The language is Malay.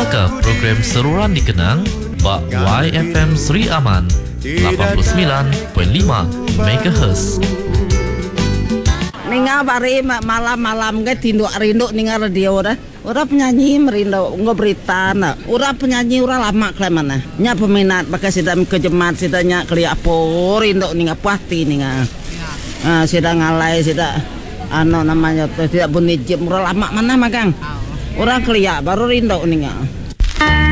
Simakah program seruan dikenang Bak YFM Sri Aman 89.5 MHz. Ninga bari malam-malam ke tinduk rindu ninga radio dah. Ora penyanyi merindu nggak berita na. Ora penyanyi ora lama kemana. Nya peminat pakai sidang kejemat sidanya keli apa rindu ninga pasti ninga. Sidang ngalai sidang ano namanya tidak bunyi ora lama mana magang. Ora keli baru rindu ninga.